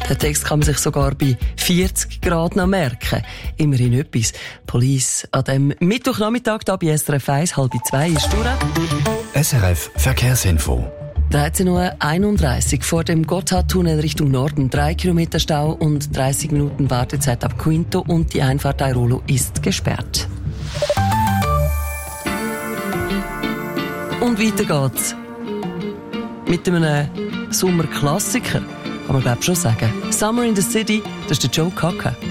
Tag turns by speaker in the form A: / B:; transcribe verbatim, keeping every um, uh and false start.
A: Den Text kann man sich sogar bei vierzig Grad noch merken. Immerhin etwas. Police an dem Mittwochnachmittag da bei S R F eins, halb zwei ist durch.
B: S R F Verkehrsinfo.
A: dreizehn Uhr einunddreißig vor dem Gotthardtunnel Richtung Norden. Drei Kilometer Stau und dreißig Minuten Wartezeit ab Quinto und die Einfahrt Airolo ist gesperrt. Und weiter geht's. Mit einem Sommerklassiker, kann man glaube ich schon sagen. Summer in the City, das ist der Joe Cocker.